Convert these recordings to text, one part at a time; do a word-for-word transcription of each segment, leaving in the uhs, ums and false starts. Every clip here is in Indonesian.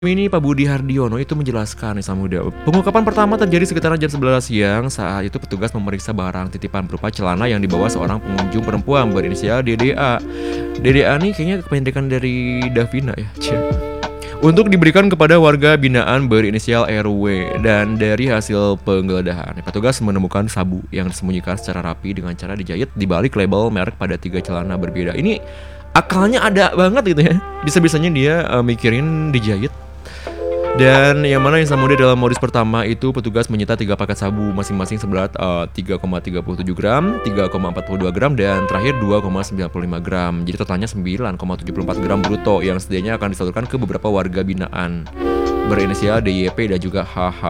Ini Pak Budi Hardiono itu menjelaskan nih Samudra, pengungkapan pertama terjadi sekitar jam sebelas siang. Saat itu petugas memeriksa barang titipan berupa celana yang dibawa seorang pengunjung perempuan berinisial D D A. D D A nih kayaknya kependekan dari Davina ya. Cia. Untuk diberikan kepada warga binaan berinisial R W. Dan dari hasil penggeledahan, petugas menemukan sabu yang disembunyikan secara rapi dengan cara dijahit di balik label merek pada tiga celana berbeda. Ini akalnya ada banget gitu ya. Bisa-bisanya dia uh, mikirin dijahit. Dan yang mana yang Samudra dalam modus pertama itu petugas menyita tiga paket sabu masing-masing seberat uh, tiga koma tiga tujuh gram, tiga koma empat dua gram, dan terakhir dua koma sembilan lima gram. Jadi totalnya sembilan koma tujuh empat gram bruto yang sedianya akan disalurkan ke beberapa warga binaan berinisial D Y P dan juga H H.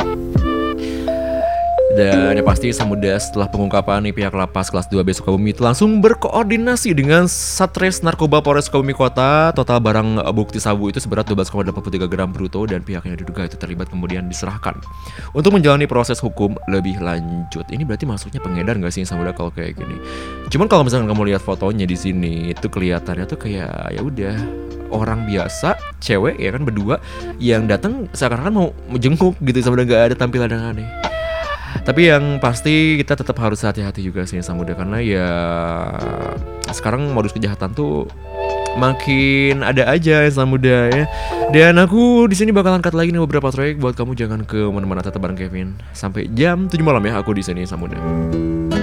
Dan yang pasti Samudra setelah pengungkapan nih, pihak lapas kelas dua B Sukabumi itu langsung berkoordinasi dengan Satres Narkoba Polres Sukabumi Kota. Total barang bukti sabu itu seberat dua belas koma delapan tiga gram bruto dan pihak yang diduga itu terlibat kemudian diserahkan untuk menjalani proses hukum lebih lanjut. Ini berarti maksudnya pengedar nggak sih Samudra kalau kayak gini? Cuman kalau misalkan kamu lihat fotonya di sini itu kelihatannya tuh kayak ya udah orang biasa, cewek ya kan berdua yang datang seakan-akan mau jenguk gitu, sebenarnya nggak ada tampilan yang aneh. Tapi yang pasti kita tetap harus hati-hati juga sih Samudra, karena ya sekarang modus kejahatan tuh makin ada aja ya Samudra ya. Dan aku di sini bakalan cut lagi nih beberapa track buat kamu, jangan ke mana-mana, tetap bareng Kevin sampai jam tujuh malam ya aku di sini Samudra.